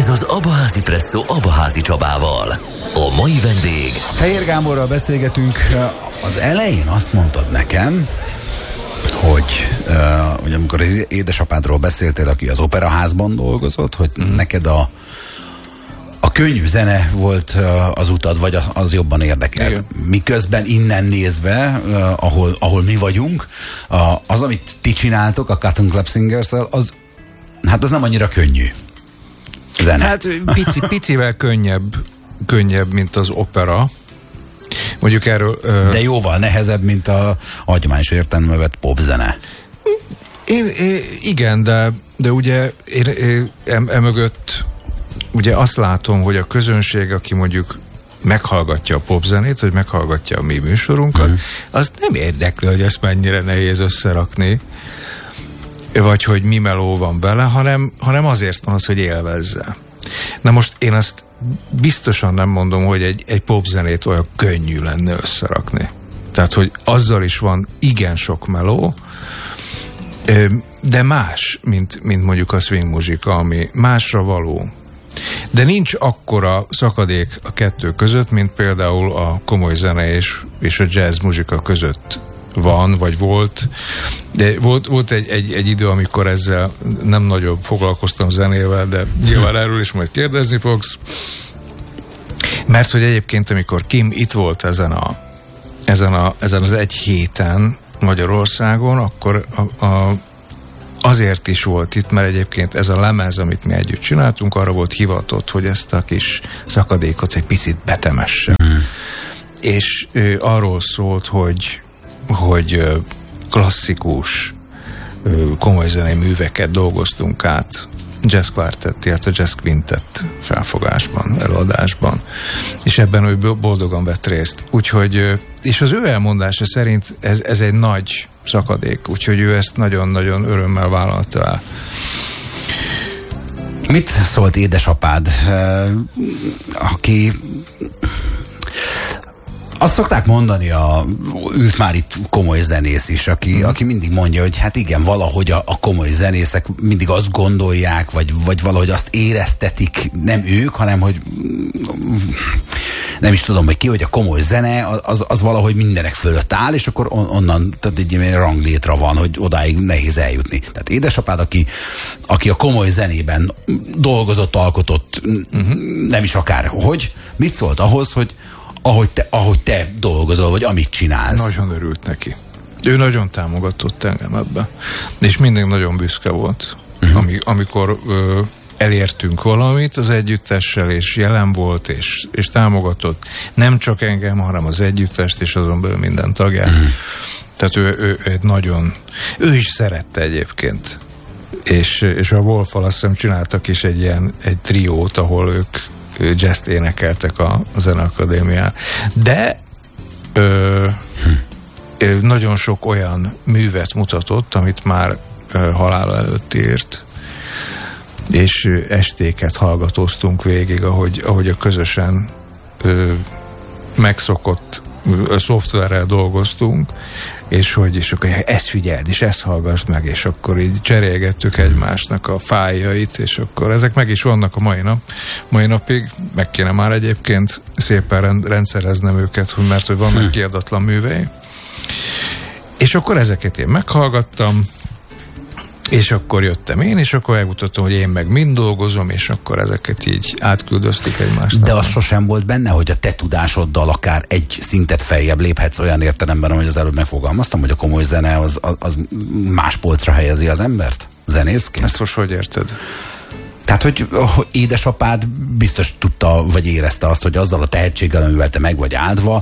az Abaházi Presszó Abaházi Csabával. A mai vendég... Fejér Gáborral beszélgetünk. Az elején azt mondtad nekem, hogy amikor az édesapádról beszéltél, aki az operaházban dolgozott, hogy neked a könnyű zene volt az utad, vagy az jobban érdekel. Igen. Miközben innen nézve, ahol mi vagyunk, az, amit ti csináltok a Cotton Club Singers-el, az nem annyira könnyű zene. Hát picivel könnyebb, mint az opera. Mondjuk erről... De jóval nehezebb, mint a hagyományos értelemben vett popzene. Igen, de ugye emögött ugye azt látom, hogy a közönség, aki mondjuk meghallgatja a popzenét, vagy meghallgatja a mi műsorunkat, azt nem érdekli, hogy ezt mennyire nehéz összerakni, vagy hogy mi meló van bele, hanem azért van az, hogy élvezze. Na most én azt biztosan nem mondom, hogy egy popzenét olyan könnyű lenne összerakni. Tehát, hogy azzal is van igen sok meló, de más, mint mondjuk a swing muzsika, ami másra való. De nincs akkora szakadék a kettő között, mint például a komoly zene és a jazz muzsika között van, vagy volt. De volt egy idő, amikor ezzel nem nagyon foglalkoztam zenével, de nyilván erről is majd kérdezni fogsz. Mert hogy egyébként, amikor Kim itt volt ezen az egy héten Magyarországon, akkor azért is volt itt, mert egyébként ez a lemez, amit mi együtt csináltunk, arra volt hivatott, hogy ezt a kis szakadékot egy picit betemesse. És arról szólt, hogy klasszikus, komoly zenei műveket dolgoztunk át jazz quartet, illetve jazz quintet felfogásban, előadásban. És ebben ő boldogan vett részt. Úgyhogy, és az ő elmondása szerint ez egy nagy szakadék, úgyhogy ő ezt nagyon-nagyon örömmel vállalta el. Mit szólt édesapád, aki... Azt szokták mondani, ült már itt komoly zenész is, aki mindig mondja, hogy hát igen, valahogy a komoly zenészek mindig azt gondolják, vagy valahogy azt éreztetik, nem ők, hanem hogy nem is tudom, hogy ki, hogy a komoly zene az valahogy mindenek fölött áll, és akkor onnan tehát egy ranglétra van, hogy odáig nehéz eljutni. Tehát édesapád, aki a komoly zenében dolgozott, alkotott, nem is akárhogy, mit szólt ahhoz, hogy ahogy te dolgozol, vagy amit csinálsz? Nagyon örült neki. Ő nagyon támogatott engem ebbe. És mindig nagyon büszke volt. Amikor elértünk valamit az együttessel, és jelen volt, és támogatott nem csak engem, hanem az együttest, és azon belül minden tagját. Tehát ő nagyon... Ő is szerette egyébként. És a Wolffal azt hiszem csináltak is egy triót, ahol ők jazzt énekeltek a Zeneakadémián. De nagyon sok olyan művet mutatott, amit már halála előtt írt, és estéket hallgatóztunk végig, ahogy a közösen megszokott szoftverrel dolgoztunk, és akkor ezt figyeld, és ezt hallgass meg, és akkor így cserélgettük egymásnak a fájjait, és akkor ezek meg is vannak a mai napig, meg kéne már egyébként szépen rendszereznem őket, mert hogy vannak kiadatlan művei. És akkor ezeket én meghallgattam, és akkor jöttem én, és akkor megmutattam, hogy én meg mind dolgozom, és akkor ezeket így átküldöztük egymásnak. De az sosem volt benne, hogy a te tudásoddal akár egy szintet feljebb léphetsz olyan értelemben, ahogy az előbb megfogalmaztam, hogy a komoly zene az más polcra helyezi az embert zenészként? Ezt most hogy érted? Tehát, hogy édesapád biztos tudta, vagy érezte azt, hogy azzal a tehetséggel, amivel te meg vagy áldva,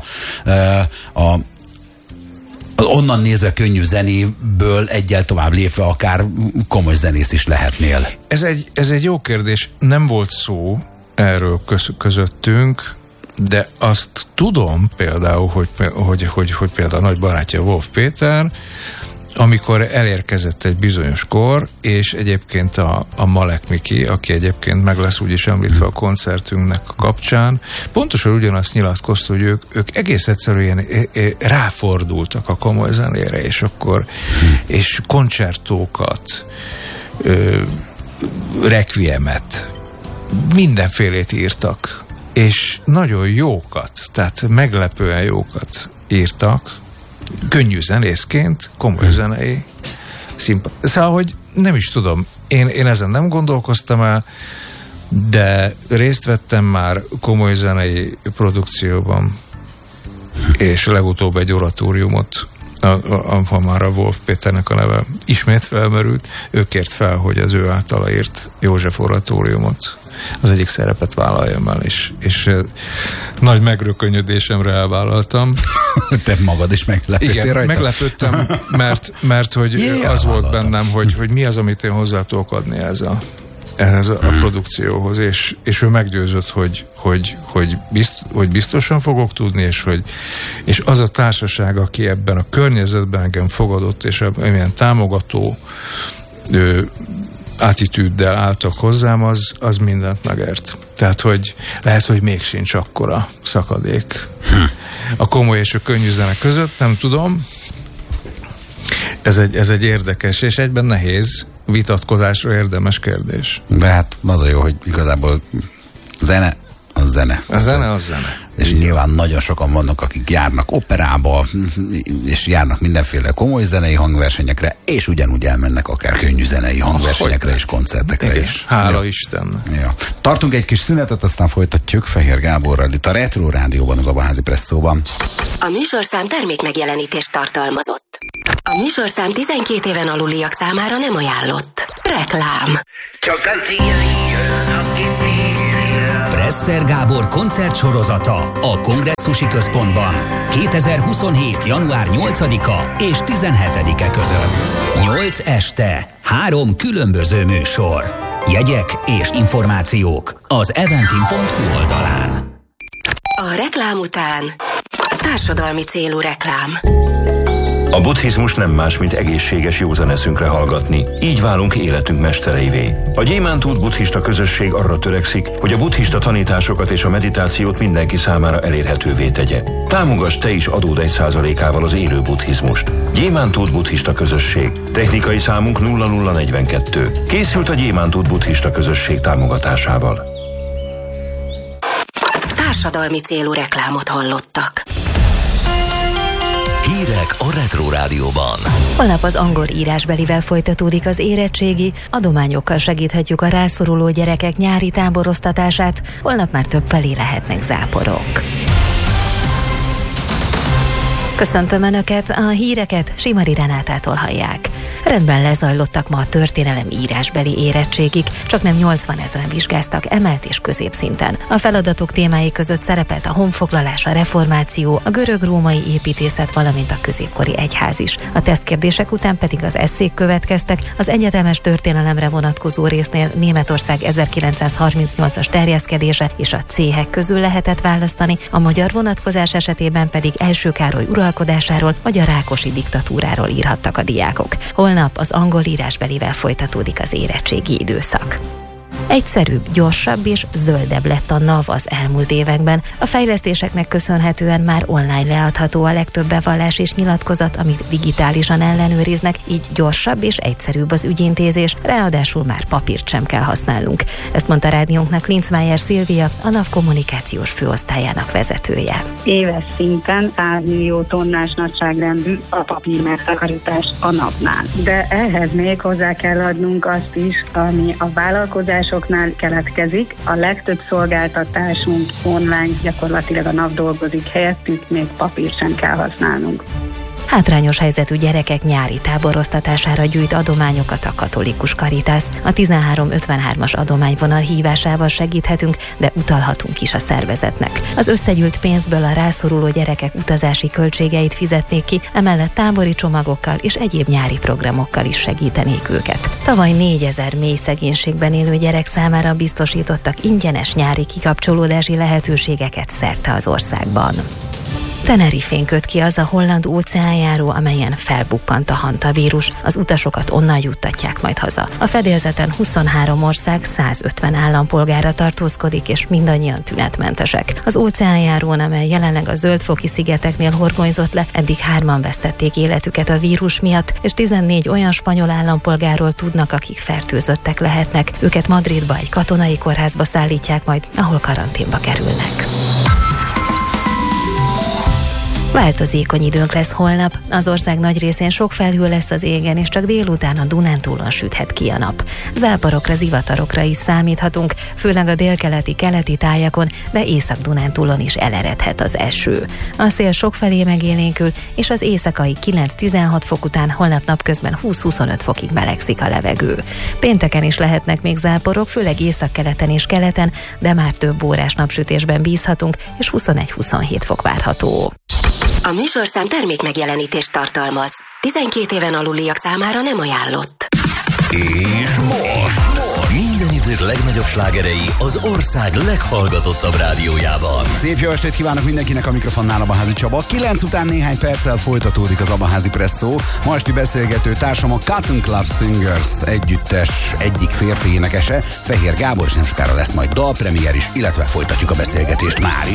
onnan nézve könnyű zenéből egyel tovább lépve akár komoly zenész is lehetnél. Ez egy jó kérdés. Nem volt szó erről közöttünk, de azt tudom például, hogy például a nagy barátja Wolff Péter, amikor elérkezett egy bizonyos kor, és egyébként a Malek Miki, aki egyébként meg lesz úgyis említve a koncertünknek a kapcsán, pontosan ugyanazt nyilatkozta, hogy ők egész egyszerűen ráfordultak a komoly zenére, és koncertókat, requiemet mindenfélét írtak, és nagyon jókat, tehát meglepően jókat írtak, könnyű zenészként, komoly zenei Szóval, hogy nem is tudom, én ezen nem gondolkoztam el, de részt vettem már komoly zenei produkcióban, és legutóbb egy oratóriumot, ha már a Wolf Péternek a neve ismét felmerült, ő kért fel, hogy az ő általa írt József oratóriumot az egyik szerepet vállaljam el, és nagy megrökönyödésemre elvállaltam. Te magad is meglepődtél rajta? Meglepődtem, mert hogy az volt bennem, hogy mi az, amit én hozzá tudok adni ehhez a produkcióhoz, és ő meggyőzött, hogy biztosan fogok tudni, és az a társaság, aki ebben a környezetben engem fogadott, és milyen támogató attitűddel álltak hozzám, az mindent megért. Tehát, hogy lehet, hogy még sincs akkora szakadék a komoly és a könnyű zene között, nem tudom. Ez egy érdekes, és egyben nehéz vitatkozásra érdemes kérdés. De hát az a jó, hogy igazából zene az zene. A zene az zene. És nyilván nagyon sokan vannak, akik járnak operába, és járnak mindenféle komoly zenei hangversenyekre, és ugyanúgy elmennek akár könnyű zenei hangversenyekre és koncertekre is. Hála Isten. Ja. Tartunk egy kis szünetet, aztán folytatjuk Fehér Gáborral itt a Retro Rádióban, az Abaházi Presszóban. A műsorszám termékmegjelenítést tartalmazott. A műsorszám 12 éven aluliak számára nem ajánlott. Reklám. Csak az ilyen, Presser Gábor koncertsorozata a Kongresszusi Központban 2027. január 8-a és 17-e között. 8 este, 3 különböző műsor. Jegyek és információk az eventim.hu oldalán. A reklám után társadalmi célú reklám. A buddhizmus nem más, mint egészséges józan eszünkre hallgatni. Így válunk életünk mestereivé. A Gyémántút buddhista közösség arra törekszik, hogy a buddhista tanításokat és a meditációt mindenki számára elérhetővé tegye. Támogass te is adód 1%-ával az élő buddhizmust. Gyémántút buddhista közösség. Technikai számunk 0042. Készült a Gyémántút buddhista közösség támogatásával. Társadalmi célú reklámot hallottak. Hírek a Retro Rádióban. Holnap az angol írásbelivel folytatódik az érettségi, adományokkal segíthetjük a rászoruló gyerekek nyári táboroztatását, holnap már többfelé lehetnek záporok. Köszöntöm Önöket, a híreket Simari Renátától hallják. Rendben lezajlottak ma a történelem írásbeli érettségig, csaknem 80 000 vizsgáztak emelt és középszinten. A feladatok témái között szerepelt a honfoglalás, a reformáció, a görög-római építészet, valamint a középkori egyház is. A tesztkérdések után pedig az esszék következtek, az egyetemes történelemre vonatkozó résznél Németország 1938-as terjeszkedése és a céhek közül lehetett választani, a magyar vonatkozás esetében pedig Első Károly uralkodásáról vagy a Rákosi diktatúráról írhattak a diákok. Holnap az angol írásbelivel folytatódik az érettségi időszak. Egyszerűbb, gyorsabb és zöldebb lett a NAV az elmúlt években. A fejlesztéseknek köszönhetően már online leadható a legtöbb bevallás és nyilatkozat, amit digitálisan ellenőriznek, így gyorsabb és egyszerűbb az ügyintézés, ráadásul már papírt sem kell használnunk. Ezt mondta rádiónknak Linzmeier Szilvia, a NAV kommunikációs főosztályának vezetője. Éves szinten 100 millió tonnás nagyságrendű a papír megtakarítás a NAV-nál. De ehhez még hozzá kell adnunk azt is, ami a vállalkozásoknál keletkezik. A legtöbb szolgáltatásunk online, gyakorlatilag a NAV dolgozik helyettük, még papírt sem kell használnunk. Hátrányos helyzetű gyerekek nyári táboroztatására gyűjt adományokat a Katolikus Caritas. A 1353-as adományvonal hívásával segíthetünk, de utalhatunk is a szervezetnek. Az összegyűlt pénzből a rászoruló gyerekek utazási költségeit fizetnék ki, emellett tábori csomagokkal és egyéb nyári programokkal is segítenék őket. Tavaly 4000 mély szegénységben élő gyerek számára biztosítottak ingyenes nyári kikapcsolódási lehetőségeket szerte az országban. Tenerifén köt ki az a holland óceánjáró, amelyen felbukkant a hantavírus. Az utasokat onnan juttatják majd haza. A fedélzeten 23 ország 150 állampolgára tartózkodik, és mindannyian tünetmentesek. Az óceánjárón, amely jelenleg a Zöld-foki szigeteknél horgonyzott le, eddig 3-an vesztették életüket a vírus miatt, és 14 olyan spanyol állampolgárról tudnak, akik fertőzöttek lehetnek. Őket Madridba egy katonai kórházba szállítják majd, ahol karanténba kerülnek. Változékony időnk lesz holnap. Az ország nagy részén sok felhő lesz az égen, és csak délután a Dunántúlon süthet ki a nap. Záporokra, zivatarokra is számíthatunk, főleg a délkeleti, keleti tájakon, de Észak-Dunántúlon is eleredhet az eső. A szél sokfelé megélénkül, és az éjszakai 9-16 fok után holnap napközben 20-25 fokig melegszik a levegő. Pénteken is lehetnek még záporok, főleg északkeleten és keleten, de már több órás napsütésben bízhatunk, és 21-27 fok várható. A műsorszám termékmegjelenítést tartalmaz. 12 éven aluliak számára nem ajánlott. És most minden idők legnagyobb slágerei az ország leghallgatottabb rádiójában. Szép jó estét kívánok mindenkinek, a mikrofonnál Abaházi Csaba. 9 után néhány perccel folytatódik az Abaházi Presszó. Ma esti beszélgető társam a Cotton Club Singers együttes egyik férfi énekese, Fehér Gábor, és nem sokára lesz majd dalpremier is, illetve folytatjuk a beszélgetést már is.